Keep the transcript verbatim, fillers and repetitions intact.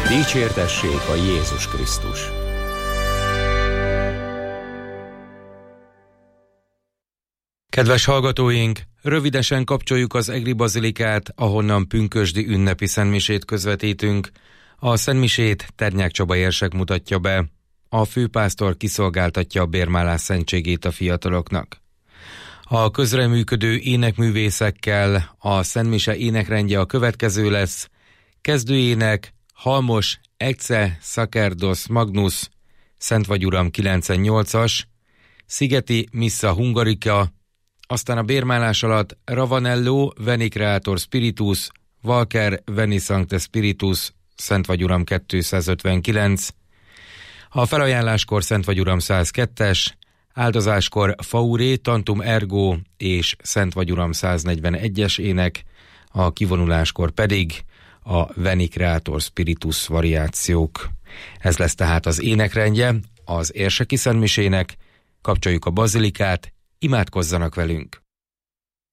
Dicsértessék a Jézus Krisztus! Kedves hallgatóink, rövidesen kapcsoljuk az Egri Bazilikát, ahonnan pünkösdi ünnepi szentmisét közvetítünk. A szentmisét Ternyák Csaba érsek mutatja be. A főpásztor kiszolgáltatja a bérmálás szentségét a fiataloknak. A közreműködő énekművészekkel a szentmise énekrendje a következő lesz. Kezdőének Halmos Ecce Sacerdos Magnus, Szent vagy Uram kilencvennyolcas, Szigeti Missa Hungarica, aztán a bérmálás alatt Ravanello Veni Creator Spiritus, Walker Veni Sancte Spiritus, Szent vagy Uram kétszázötvenkilenc, a felajánláskor Szent vagy Uram száz kettes, áldozáskor Fauré, Tantum Ergo és Szent vagy Uram száznegyvenegyes ének, a kivonuláskor pedig a Veni Creator Spiritus variációk. Ez lesz tehát az énekrendje az érseki szentmisének. Kapcsoljuk a bazilikát, imádkozzanak velünk!